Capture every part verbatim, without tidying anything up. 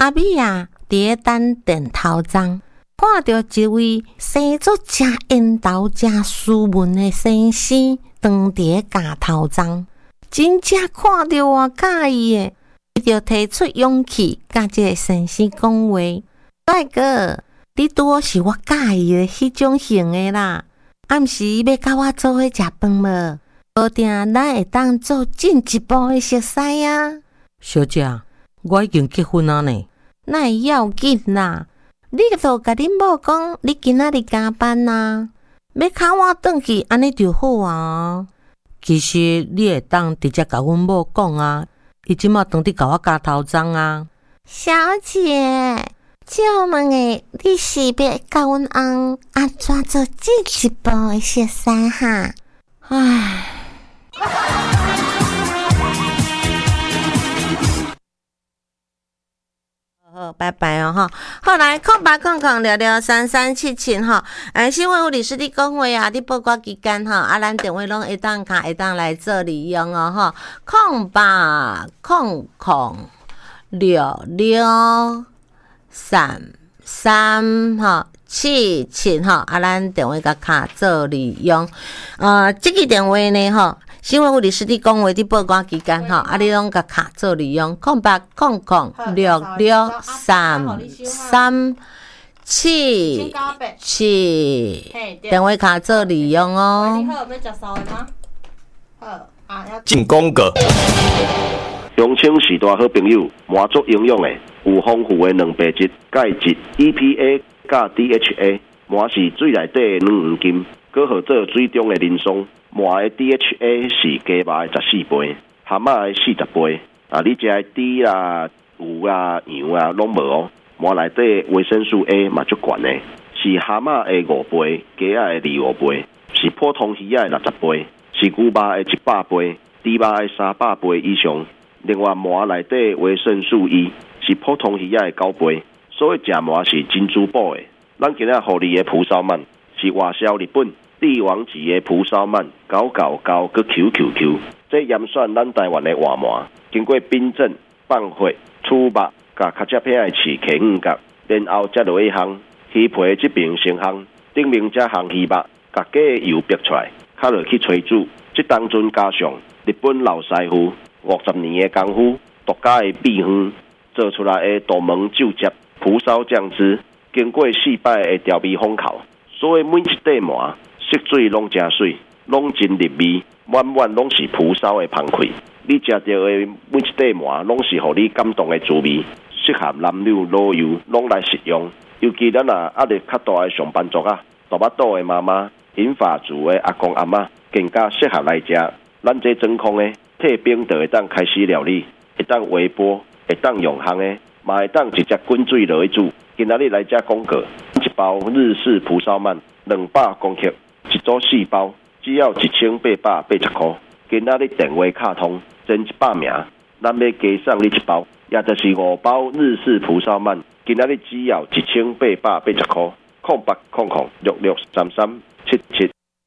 阿美啊，伫个等电头前，看到一位生做真缘投、真斯文的先生，当伫个架头前，真正看到我介意的，伊就提出勇气，甲这个先生讲话：大哥，你拄好是我介意的迄种型的啦。暗时要甲我做伙食饭无？无定咱会当做进一步的熟悉啊。 小姐，我已经结婚啊呢。 那会要紧啦，你就甲恁某讲，你今仔日加班啊，要靠我转去，安尼就好啊。 其实你会当直接甲阮某讲啊，伊即马当伫甲我加头章啊。 小姐，借问诶，你是要甲阮翁安怎做进一步的熟悉哈？唉。好，拜拜哦哈。好来，空八空空聊聊三三七七哈。哎，新闻护理师的讲话啊，你报告期间哈，啊，咱电话拢会当卡会当来做利用哦哈。空八空空六六三三哈七七哈，啊，咱电话甲卡做利用。呃，这个电话呢哈。新闻护理师的讲话伫报关期间吼，啊，你拢甲卡做利用，空八空空六六三三七七，电话卡做利用哦。你好，要食烧的吗？ 好，啊，进广告。乡亲是大好朋友，满足营养的，有丰富的蛋白质、钙质、E P A 甲 D H A， 满是水内底的软黄金，搁号做水中的磷松。麻的 D H A 是鸡肉的十四倍，蛤蟆的四十倍。啊，你食的猪啦、牛啦、羊啊，拢无哦。麻内底维生素 A 嘛足悬的，是蛤蟆的五倍，鸡仔的二五倍，是普通鱼仔的六十倍，是牛肉的一百倍，猪肉的三百倍以上。另外，麻内底维生素 E 是普通鱼仔的九倍，所以食麻是真珠宝的。咱今仔互你的蒲烧鳗是外销日本。帝王级的蒲烧鳗，高高高个 Q Q Q， 这严选咱台湾的活麻，经过冰镇、放血、粗肉，甲较只片的刺起五角，然后才落去烘，鱼皮这边先烘，顶面才烘鱼肉，甲鸡油逼出来，较落去炊煮，这当中加上日本老师傅五十年的功夫，独家的秘方，做出来的大门酒汁蒲烧酱汁，经过四摆的调味烘烤，所以每一块麻。色水拢真水，拢真入味，满满拢是蒲烧的香气。你食到的每一块麻，拢是互你感动的滋味，适合男女老幼拢来食用。尤其咱啊压力较大的上班族啊，大巴肚的妈妈、银发族的阿公阿嬷，更加适合来食。咱这真空的退冰就会当开始料理，会当微波，会当用烘的，嘛会当直接滚水落去煮。今仔日来遮广告，一包日式蒲烧鳗，两百公克。一组四包，只要一千八百八十块。今仔日电话卡通，前一百名，咱要加送你一包，也就是五包日式蒲烧鳗。今仔日只要一千八百八十块，空八空空六六三三七七。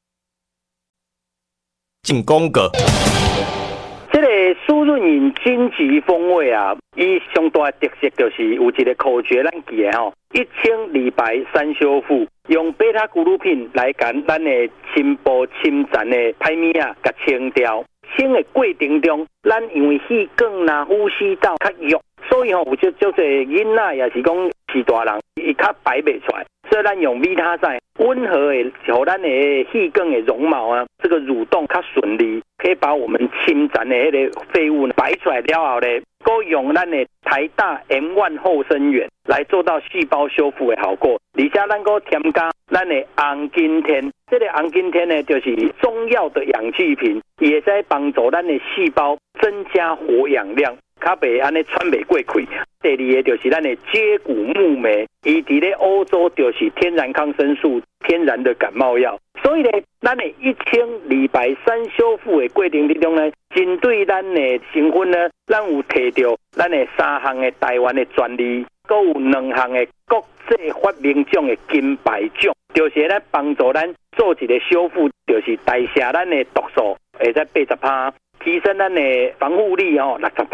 进广告。 这个苏润饮金桔风味啊，伊上大的特色就是有一个口诀，咱记的吼，一清理白三修复，用贝塔咕噜品来将咱的深部侵占的歹物啊，甲清掉。清的过程中，咱因为气管啦、呼吸道较弱，所以吼有足足侪囡仔也是讲是大人，伊较排袂出来。所以咱用维他赛温和的，让咱的气管的绒毛啊，这个蠕动较顺利，可以把我们侵占的迄个废物排出来了后呢，够用咱的台大 M 一 后生源来做到细胞修复的效果。而且咱够添加咱的红景天，这个红景天呢，就是中药的氧气瓶，也在帮助咱的细胞增加活氧量。较袂安尼喘袂过气。第二个就是咱的接骨木莓，伊伫咧欧洲就是天然抗生素、天然的感冒药。所以呢，咱的一清理白三修复的过程之中呢，针对咱的成分呢，咱有摕到咱的三项的台湾的专利，阁有两项的国际发明奖的金牌奖，就是咧帮助咱做一个修复，就是代谢咱的毒素会在八十趴。提升咱的防护力哦，六十趴，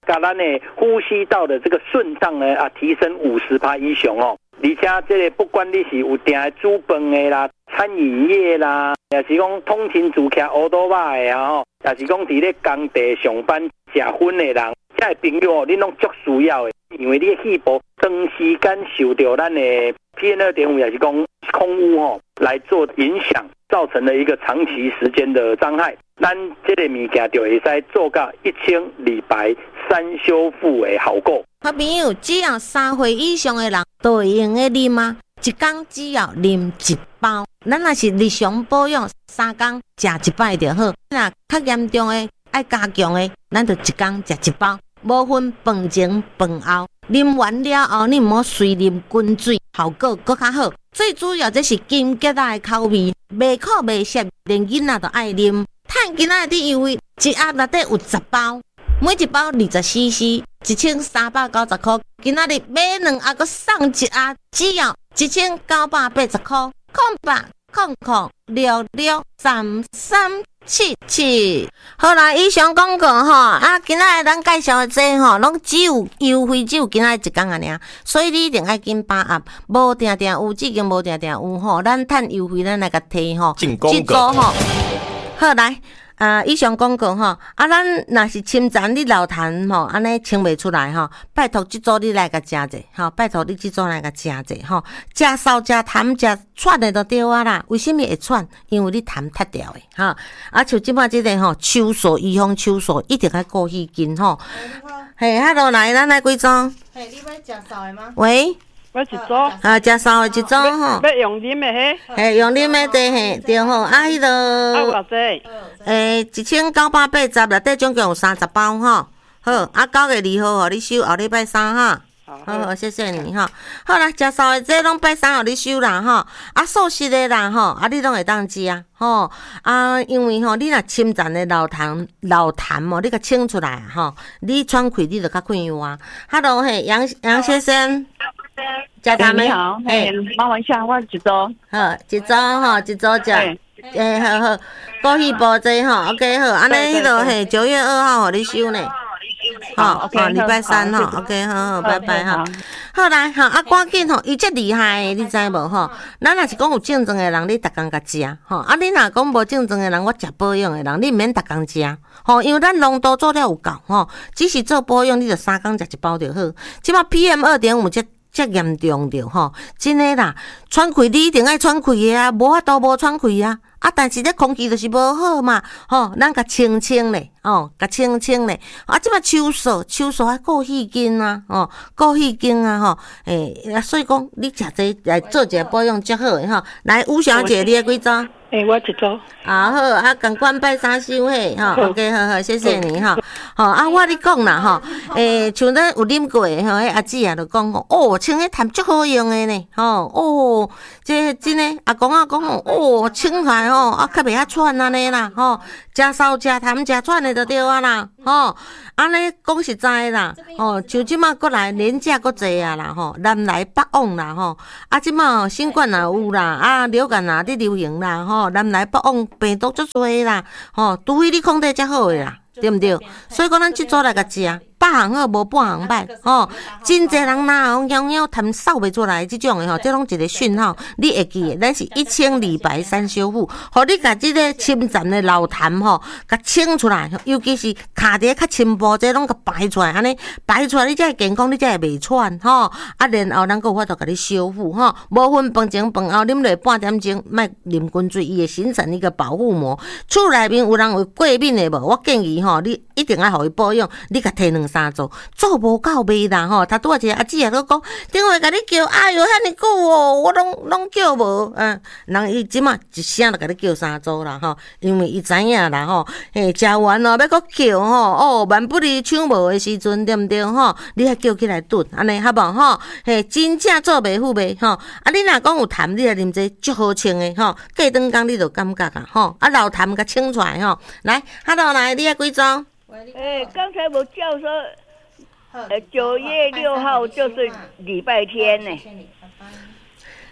把咱的呼吸道的这个顺畅呢啊提升五十趴以上哦。而且这个不管你是有定煮饭的啦、餐饮业啦，也是讲通勤族骑乌多巴的啊吼，也是讲伫咧工地上班食薰的人，这些朋友哦，你拢足需要的，因为你的细胞长时间受到咱的 P M 二点五 也是讲空污哦来做影响，造成了一个长期时间的伤害。咱这个物件就会使做到一清理白三修复的效果。 好朋友，只要三岁以上的人都会用的啉吗？一天只要啉一包，咱若是日常保养，三天食一摆就好。若较严重的爱加强的，咱就一天食一包，无分饭前饭后。啉完了后，你毋好随啉滚水，效果搁较好。最主要这是金桔仔的口味，袂苦袂涩，连囡仔都爱啉。趁今仔日优惠，一盒内底有十包。每一包二十 C C， 一千三百九十块。今仔日买两盒，搁送一盒，只要一千九百八十块。空八空空六六三三七七。好啦，以上广告吼，啊，今仔日咱介绍的这吼，拢只有优惠，只有今仔日一天啊尔，所以你一定爱紧把握，无定定有，至今无定定有吼，咱趁优惠，咱来甲摕吼， 进广告吼。好来。啊，以上广告吼，啊，咱若是侵占你老痰吼，安尼清袂出来吼，拜托这组你来甲食者吼，拜托你这组来甲食者吼，食潲食痰食喘的都对啊啦。为什么会喘？因为你痰脱掉的哈。啊，像即摆即个吼，手锁预防手锁一定要顾细筋吼。嘿，哈喽，来，咱来几组？ 嘿，你要食潲的吗？ 喂。 我一组， 啊，食潲的一组吼， 要用啉的迄， 嘿，用啉的地嘿，对吼，啊，迄个， 啊，偌济？ 诶，一千九百八十，内底总共有三十包吼。好，啊，九月二号互你收，后礼拜三哈。好好，谢谢你哈。好啦，食潲的这拢拜三互你收啦吼。啊，素食的人吼，啊，你拢会当食啊吼。啊，因为吼，你若侵占的老痰老痰哦，你甲清出来吼，你喘气你就较困扰啊。Hello， 嘿，杨杨先生。食他们好，嘿，麻烦一下，我一组， 好，一组吼，一组食，诶，好好，枸杞包这吼 ，OK 好，安尼迄个嘿，九月二号互你收呢，好，好，礼拜三吼 ，OK 好好，拜拜哈，好来，吼啊，赶紧吼，伊遮厉害的，你知无吼？咱若是讲有正宗的人，你逐工甲食，吼，啊，你若讲无正宗的人，我食保养的人，你毋免逐工食，吼，因为咱浓度做了有够，吼，只是做保养，你就三工食一包就好。即摆 P M 二点五 这遮严重着吼，真诶啦，喘气你一定爱喘气的啊，无法度无喘气啊。啊，但是咧空气就是无好嘛，吼，咱甲清清咧，哦，甲清清咧。啊，即摆手锁，手锁还顾细筋啊，哦，顾细筋啊，吼，诶、欸，所以讲你食这来做一个保养较好诶，吼。来，吴小姐，你诶几组？ 诶、欸，我一组。 啊好，啊，共款拜三收嘿，吼 ，OK， 好好，谢谢你哈。吼，啊，我你讲啦，吼，诶、欸，像咱有啉过诶，吼，迄阿姊啊，就讲吼，哦，清迄痰足好用诶呢，吼，哦，这真诶，阿公啊讲吼，哦，清出来吼，啊，较袂遐喘安尼啦，吼，食潲食痰食喘诶就对啊啦，吼，安尼讲实在啦，吼，像即马过来年假搁济啊啦，吼，南来北往啦，吼，啊，即马新冠也有啦，啊，流感也伫流行啦，吼。南来北往病毒足多啦，吼，除非你控制较好诶啦，对毋对？所以讲咱即组来甲食，百项好无半项歹，吼，真侪人若吼喵喵痰扫袂出来，即种诶吼，这拢一个讯号，你会记诶，咱是一清理白三修复，互你甲即个侵占诶老痰吼，甲清出来，尤其是卡伫较深部，这拢甲排出来，安尼排出来，你才会健康，你才会袂喘，吼，啊，然后咱阁有法度甲你修复，吼，无分饭前饭后啉落半点钟，莫啉滚水，伊会形成一个保护膜。厝内面有人有过敏诶无？我建议吼，你一定要互伊保养，你甲摕两三组，做无够卖啦吼。他拄仔一个阿姊也都讲，顶回甲你叫，哎哟，遐尼久哦，我拢拢叫无，嗯，人伊即马一声就甲你叫三组啦吼，因为伊知影啦吼，嘿，食完咯要搁叫吼，哦，万不离抢无诶时阵，对毋对吼？你还叫起来炖，安尼好无吼？嘿，真正做袂赴袂吼。啊，你若讲有痰，你来啉这足好清诶吼，过顿工你就感觉啊吼，啊老痰甲清出来吼。来，哈喽，来，你要几组？ 哎，刚才我叫说，呃，九月六号就是礼拜天呢。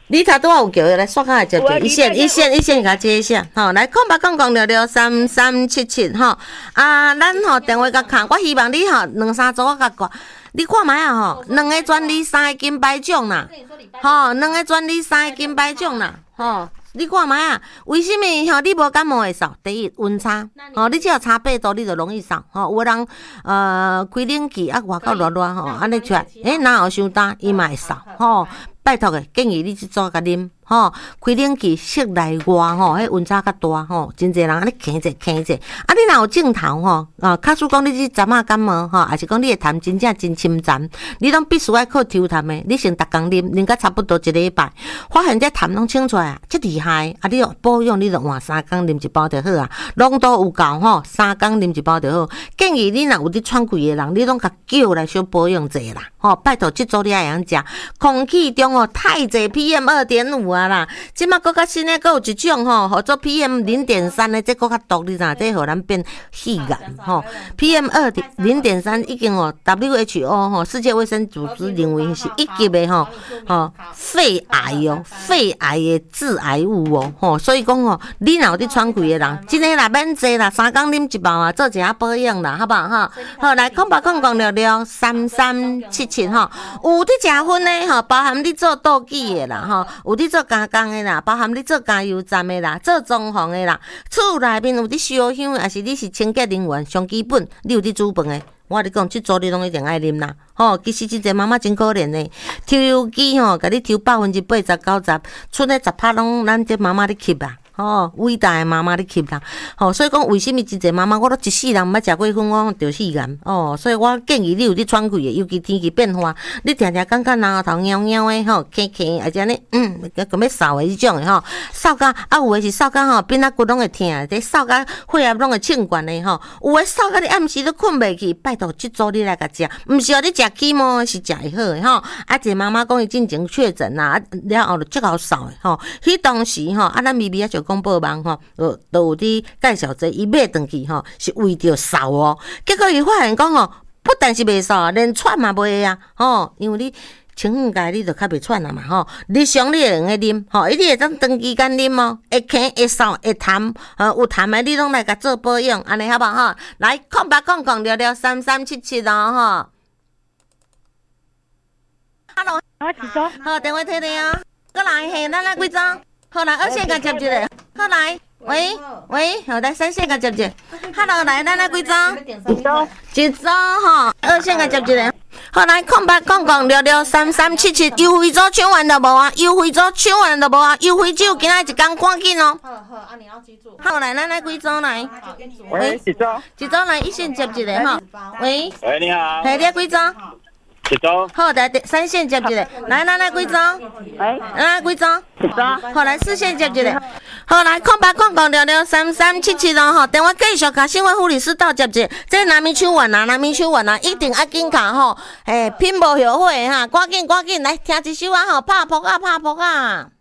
你头拄仔有叫来刷卡来接接，一线一线一线，甲接一下，吼，来空八空空六六三三七七，吼，啊，咱吼电话甲看，我希望你吼两三组我甲挂，你看卖啊吼，两个专利三个金牌奖啦，吼，两个专利三个金牌奖啦，吼。你看卖啊，为什么吼你无感冒会扫？第一温差，吼你只要差八度，你就容易扫。吼有人呃开冷气啊，外口热热吼，安尼出来，诶哪有伤干，伊嘛会扫。吼拜托诶，建议你去做甲啉。吼，开冷气室内外吼，迄温差较大吼，真侪人安尼咳者咳者。啊，你若有症头吼，啊，假使讲你即针啊感冒吼，还是讲你诶痰真正真深层，你拢必须要靠抽痰诶。你先逐工啉，啉甲差不多一礼拜，发现这痰拢清出来啊，真厉害！啊，你保养你着换三工啉一包就好啊，浓度有够吼，三工啉一包就好。建议你若有伫喘气诶人，你拢甲叫来小保养者啦。吼，拜托，即组你爱用食，空气中哦太侪 P M 二点五 啊啦，即马搁较新诶，搁有一种吼，叫做 P M 零点三诶，这搁较毒，你知影？这互咱变肺癌吼。P M 二零点三已经哦 ，W H O 吼，世界卫生组织认为是一级诶吼，吼肺癌哦，肺癌诶致癌物哦，吼，所以讲哦，你若有伫喘气诶人，真诶啦免济啦，三工啉一包啊，做一下保养啦，好不好哈？好，来空八空空六六三三七。吼，有伫食薰诶吼，包含你做倒机诶啦吼，有伫做加工诶啦，包含你做加油站诶啦，做装潢诶啦，厝内面有伫烧香，还是你是清洁人员，上基本你有伫煮饭诶，我你讲，即组你拢一定爱啉啦。吼，其实真侪妈妈真可怜诶，抽油机吼，甲你抽百分之八十九十，剩诶十趴拢咱这妈妈咧吸啊。吼，伟大诶妈妈咧吸啦，吼，所以讲为什么真侪妈妈我都一世人毋捌食过薰，我着肺癌哦，所以我建议你有伫喘气诶，尤其天气变化，你定定感觉脑头痒痒诶，吼，咳咳，而且呢，嗯，咁要扫诶迄种诶，吼，扫甲啊有诶是扫甲吼，变啊骨拢会疼，这扫甲血压拢会称悬诶，吼，有诶扫甲你暗时都困袂去，拜托即组你来甲食，毋是哦，你食起毛是食会好诶，吼，啊，一个妈妈讲伊进前确诊啦，啊，了后就足够扫诶，吼，迄当时吼，啊，咱咪咪啊就。讲报网吼，呃，都有伫介绍者，伊买转去吼，是为着扫哦。结果伊发现讲吼，不但是袂扫，连喘嘛袂啊，吼，因为你清风界你就较袂喘啊嘛，吼。日常你会用个啉，吼，伊你会当长期间啉哦，会咳会扫会痰，呃，有痰的你拢来甲做保养，安尼好不好？来，空八空空六六三三七七哦，吼。Hello， 啊，几张？ 好，电话听听啊，过来，嘿，咱来几张？好来，二线甲接一个，好来，喂喂，好来三线甲接一个 ，Hello 来，咱来几张？ 一张， 一张吼，二线甲接一个，好来，空八空空六六三三七七，优惠组抢完就无啊，优惠组抢完就无啊，优惠只有今仔一天赶紧哦。 好好，啊你要记住。 好来，咱来几张来？ 喂，几张？ 一张来，一线接一个哈。喂， 喂，你好。 嘿，你几张？ 一张。 好，来三线接一个，来，咱来几张？ 喂， 来几张？ 一张。 好，来四线接一个。好，来空八空空六六三三七七咯吼，电话继续甲新闻护理师斗接者，这南面手完啊，南面手完啊，一定要紧卡吼，诶，拼无后悔哈，赶紧赶紧来听一首啊吼，拍扑啊拍扑啊。